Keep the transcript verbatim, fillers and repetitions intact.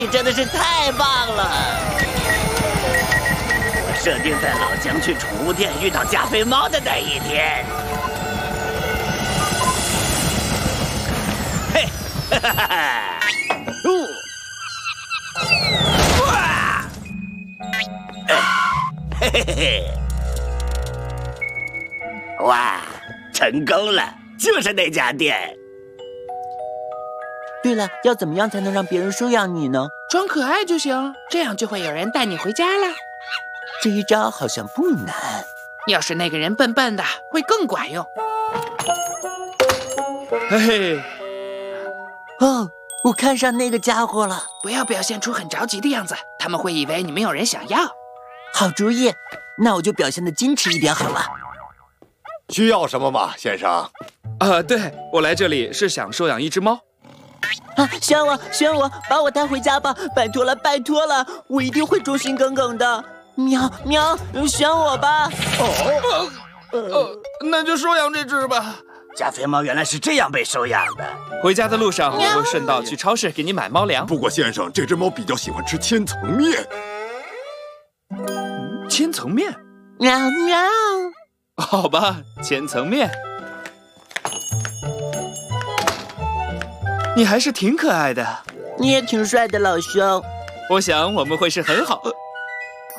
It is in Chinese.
你真的是太棒了！我设定在老姜去宠物店遇到加菲猫的那一天。嘿，哈哈哈哈！哦，哇！哎，嘿嘿嘿！哇，成功了，就是那家店。 对了，要怎么样才能让别人收养你呢？ 装可爱就行，这样就会有人带你回家啦。 这一招好像不难。 要是那个人笨笨的，会更管用。嘿嘿， 哦，我看上那个家伙了。 不要表现出很着急的样子，他们会以为你没有人想要。 好主意，那我就表现得矜持一点好了。 需要什么吗，先生？ 啊，对，我来这里是想收养一只猫。 啊，选我，选我，把我带回家吧！拜托了，拜托了，我一定会忠心耿耿的。喵喵，选我吧！ 哦，呃，那就收养这只吧。 加菲猫原来是这样被收养的。 回家的路上，我会顺道去超市给你买猫粮。 不过，先生，这只猫比较喜欢吃千层面。 千层面？ 喵喵。 好吧，千层面。你还是挺可爱的。 你也挺帅的，老兄。 我想我们会是很好。